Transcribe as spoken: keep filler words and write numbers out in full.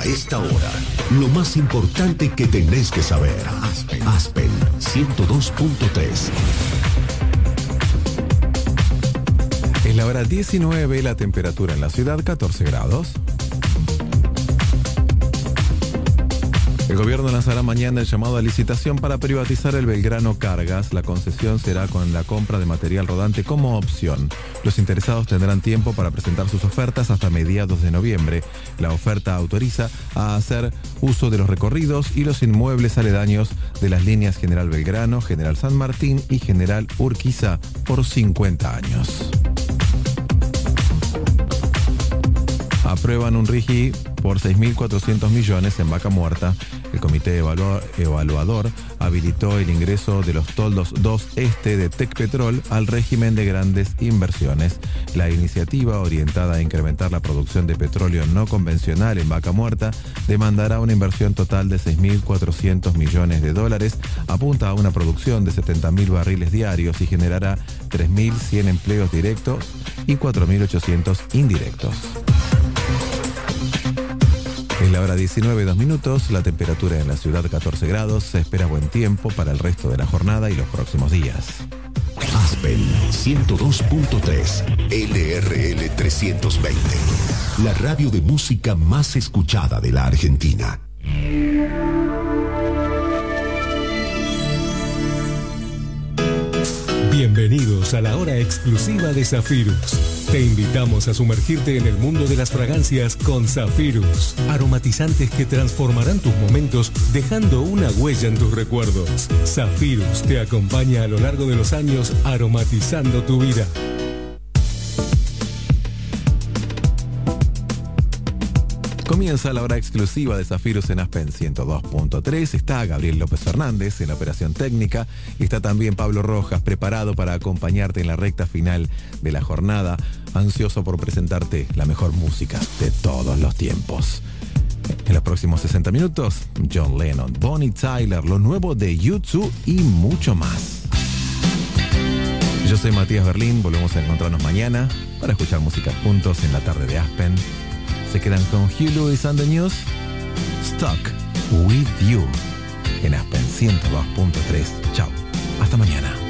esta hora, lo más importante que tenés que saber. Aspen, Aspen ciento dos punto tres. Es la hora diecinueve, la temperatura en la ciudad catorce grados. El gobierno lanzará mañana el llamado a licitación para privatizar el Belgrano Cargas. La concesión será con la compra de material rodante como opción. Los interesados tendrán tiempo para presentar sus ofertas hasta mediados de noviembre. La oferta autoriza a hacer uso de los recorridos y los inmuebles aledaños de las líneas General Belgrano, General San Martín y General Urquiza por cincuenta años. Aprueban un RIGI por seis mil cuatrocientos millones en Vaca Muerta. El comité evalu- evaluador habilitó el ingreso de los toldos dos Este de Tecpetrol al régimen de grandes inversiones. La iniciativa, orientada a incrementar la producción de petróleo no convencional en Vaca Muerta, demandará una inversión total de seis mil cuatrocientos millones de dólares, apunta a una producción de setenta mil barriles diarios y generará tres mil cien empleos directos y cuatro mil ochocientos indirectos. Es la hora diecinueve, dos minutos, la temperatura en la ciudad catorce grados, se espera buen tiempo para el resto de la jornada y los próximos días. Aspen ciento dos punto tres, L R L trescientos veinte, la radio de música más escuchada de la Argentina. Bienvenidos a la hora exclusiva de Zafirus. Te invitamos a sumergirte en el mundo de las fragancias con Zafirus. Aromatizantes que transformarán tus momentos dejando una huella en tus recuerdos. Zafirus te acompaña a lo largo de los años aromatizando tu vida. Comienza la hora exclusiva de Zafirus en Aspen ciento dos punto tres. Está Gabriel López Fernández en la operación técnica. Y está también Pablo Rojas preparado para acompañarte en la recta final de la jornada. Ansioso por presentarte la mejor música de todos los tiempos. En los próximos sesenta minutos, John Lennon, Bonnie Tyler, lo nuevo de U dos y mucho más. Yo soy Matías Berlín. Volvemos a encontrarnos mañana para escuchar música juntos en la tarde de Aspen. Se quedan con Hugh Lewis and the News, Stuck With You, en Aspen ciento dos punto tres. Chao, hasta mañana.